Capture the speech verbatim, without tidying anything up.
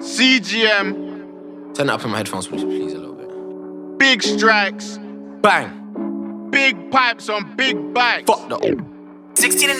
C G M. Turn it up in my headphones, please, please, a little bit. Big strikes. Bang. Big pipes on big bikes. Fuck the. sixteen in